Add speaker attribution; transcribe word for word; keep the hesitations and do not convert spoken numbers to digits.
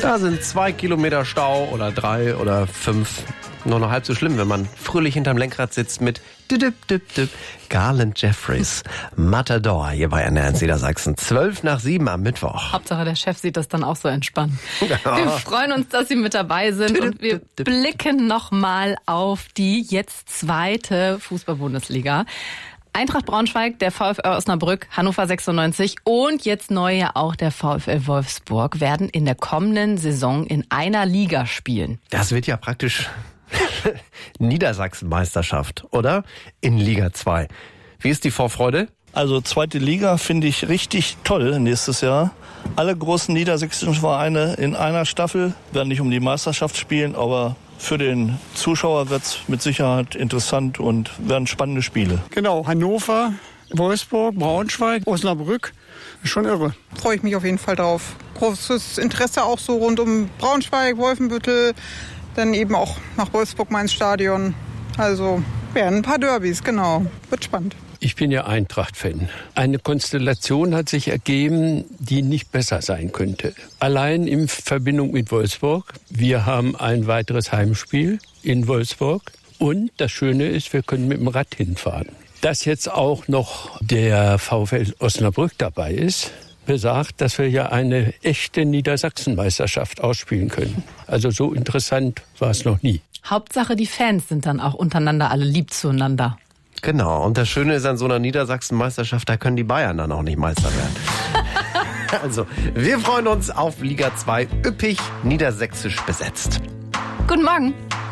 Speaker 1: Da sind zwei Kilometer Stau oder drei oder fünf. Nur noch halb so schlimm, wenn man fröhlich hinterm Lenkrad sitzt mit düdüp, düdüp, düdüp. Garland Jeffries, Matador hier bei N R eins Niedersachsen. Zwölf nach sieben am Mittwoch.
Speaker 2: Hauptsache der Chef sieht das dann auch so entspannt. Ja. Wir freuen uns, dass Sie mit dabei sind und wir blicken nochmal auf die jetzt zweite Fußball-Bundesliga. Eintracht Braunschweig, der VfL Osnabrück, Hannover sechsundneunzig und jetzt neu ja auch der VfL Wolfsburg werden in der kommenden Saison in einer Liga spielen.
Speaker 1: Das wird ja praktisch Niedersachsen-Meisterschaft, oder? In Liga zwei. Wie ist die Vorfreude?
Speaker 3: Also zweite Liga finde ich richtig toll nächstes Jahr. Alle großen niedersächsischen Vereine in einer Staffel werden nicht um die Meisterschaft spielen, aber für den Zuschauer wird es mit Sicherheit interessant und werden spannende Spiele.
Speaker 4: Genau, Hannover, Wolfsburg, Braunschweig, Osnabrück, schon irre.
Speaker 5: Freue ich mich auf jeden Fall drauf. Großes Interesse auch so rund um Braunschweig, Wolfenbüttel, dann eben auch nach Wolfsburg mal ins Stadion. Also werden ein paar Derbys, genau. Wird spannend.
Speaker 6: Ich bin ja Eintracht-Fan. Eine Konstellation hat sich ergeben, die nicht besser sein könnte. Allein in Verbindung mit Wolfsburg. Wir haben ein weiteres Heimspiel in Wolfsburg. Und das Schöne ist, wir können mit dem Rad hinfahren. Dass jetzt auch noch der VfL Osnabrück dabei ist, besagt, dass wir ja eine echte Niedersachsen-Meisterschaft ausspielen können. Also so interessant war es noch nie.
Speaker 2: Hauptsache, die Fans sind dann auch untereinander alle lieb zueinander.
Speaker 1: Genau, und das Schöne ist an so einer Niedersachsen-Meisterschaft, da können die Bayern dann auch nicht Meister werden. Also, wir freuen uns auf Liga zwei, üppig niedersächsisch besetzt.
Speaker 2: Guten Morgen.